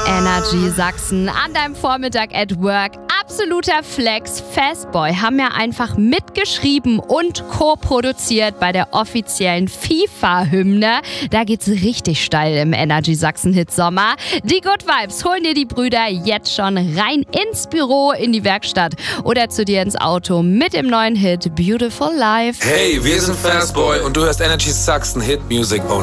Energy Sachsen an deinem Vormittag at Work. Absoluter Flex. Fastboy haben ja einfach mitgeschrieben und co-produziert bei der offiziellen FIFA-Hymne. Da geht's richtig steil im Energy Sachsen-Hit Sommer. Die Good Vibes holen dir die Brüder jetzt schon rein ins Büro, in die Werkstatt oder zu dir ins Auto mit dem neuen Hit Beautiful Life. Hey, wir sind Fastboy und du hörst Energy Sachsen Hit Music.